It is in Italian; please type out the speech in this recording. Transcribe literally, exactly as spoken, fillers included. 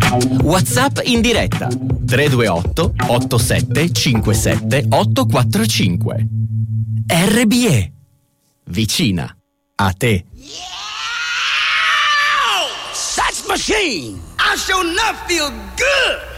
WhatsApp in diretta tre due otto otto sette cinque sette otto quattro cinque. R B E, vicina a te. Sex machine, I sure enough feel good.